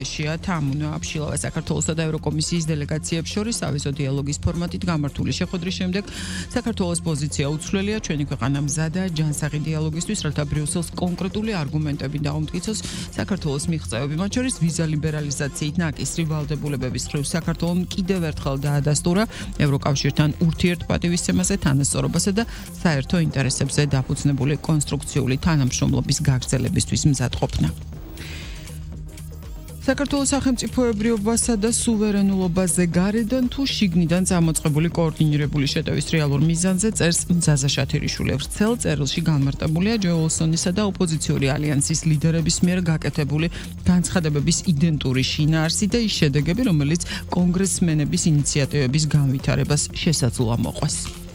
თამუნა აფშილავა საქართველოსა და ევროკომისიის დელეგაციებს შორის სავიზო დიალოგის ფორმატით გამართული შეხვედრის შემდეგ საქართველოს პოზიცია უცვლელია, ჩვენი ქვეყანა მზადაა ჯანსაღი დიალოგისთვის, რათა ბრიუსელს კონკრეტული არგუმენტები დაუმტკიცოს საქართველოს მიღწევები, მათ შორის ვიზა ლიბერალიზაციით ნაკისრი ვალდებულებების მხრივ საქართველოს კიდევ ერთხელ დაადასტურა ევროკავშირთან ურთიერთპატივისცემაზე, თანასწორობასა და საერთო ინტერესებზე დაფუძნებული კონსტრუქციული თანამშრომლობის გაგრძელებისთვის მზადყოფნა. საქართველოს სახელმწიფოებრიობასა და სუვერენულობაზე გარედან თუ შიგნიდან წამოწყებული კოორდინირებული შეტევის რეალურ მიზანზე წერს მზაზა შათირიშვილი. ვრცელ წერილში განმარტებულია ჯო უილსონისა და ოპოზიციური ალიანსის ლიდერების მიერ გაკეთებული განცხადებების იდენტური შინაარსი და ის შედეგები, რომელიც კონგრესმენების ინიციატივების განვითარებას შესაძლოა მოყვეს.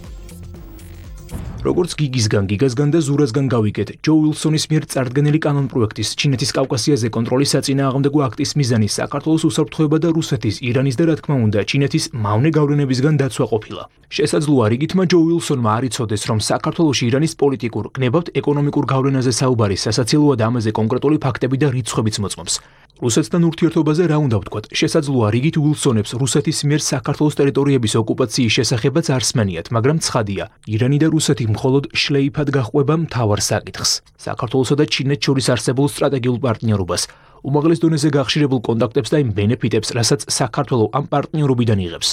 როგორც გიგისგან, გიგასგან და ზურასგან გავიგეთ, ჯო უილსონის მიერ წარდგენილი კანონპროექტის ჩინეთის კავკასიაზე კონტროლის საწინააღმდეგო აქტის მიზანი საქართველოს უსაფრთხოება და რუსეთის, ირანის და რა თქმა უნდა, ჩინეთის მავნე გავლენებისგან დაცვა ყოფილა. შესაძლოა რიგითმა ჯო უილსონმა არ იცოდეს, რომ საქართველოში ირანის პოლიტიკურ, გნებავთ ეკონომიკურ გავლენაზე საუბარი სასაცილოა და ამაზე კონკრეტული ფაქტები და რიცხვებიც მოწმობს. რუსეთთან ურთიერთობაზე რა უნდა ვთქვათ, შესაძლოა რიგით უილსონებს რუსეთის მიერ საქართველოს ტერიტორიების ოკუპაციის შესახებაც არ სმენიათ, მაგრამ ცხადია, ირანი და რუსეთი მხოლოდ შლეიფად გაჰყვება მთავარ საკითხს, საქართველოსა და ჩინეთს შორის არსებულ სტრატეგიულ პარტნიორობას, უმაღლეს დონეზე გახშირებულ კონტაქტებს და იმ ბენეფიტებს, რასაც საქართველო ამ პარტნიორობიდან იღებს.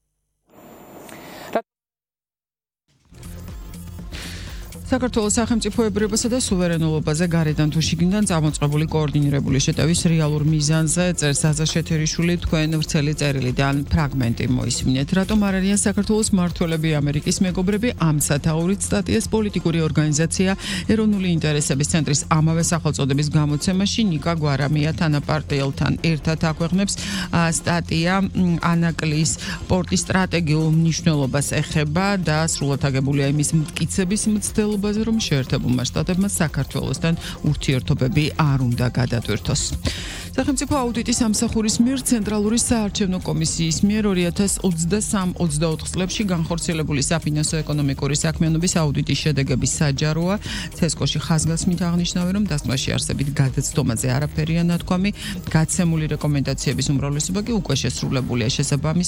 საქართველოს სახელმწიფოებრიობასა და სუვერენულობაზე გარედან თუ შიგნიდან წამოწყებული კოორდინირებული შეტევის რეალურ მიზანზე წერს ზაზა შეთერიშვილი, თქვენ ვრცელი წერილიდან ფრაგმენტი მოისმინეთ. რატომ არ არიან საქართველოს მმართველები, ამერიკის მეგობრები? ამ სათაურით სტატიას პოლიტიკური ორგანიზაცია ეროვნული ინტერესების ცენტრის ამავე სახელწოდების გამოცემაში ნიკა გვარამია თანაპარტიელთან ერთად აქვეყნებს სტატია ანაკლის პორტის სტრატეგიულ მნიშვნელობას ეხება და სრულად აგებულია იმის მტკიცების მცდელობა, რომ შეერთებულმა შტატებმა საქართველოსთან ურთიერთობები არ უნდა გადატვირთოს. სახელმწიფო აუდიტის სამსახურის მიერ ცენტრალური საარჩევნო კომისიის მიერ 2023-24 წლებში განხორციელებული საფინანსო ეკონომიკური საქმიანობის აუდიტის შედეგების საჯაროა. ცესკოში ხაზგასმით აღნიშნავენ, რომ დასკვნაში არსებით გადაცდომაზე არაფერია ნათქვამი, გაცემული რეკომენდაციების უმრავლესობა კი უკვე შესრულებულია. შესაბამისად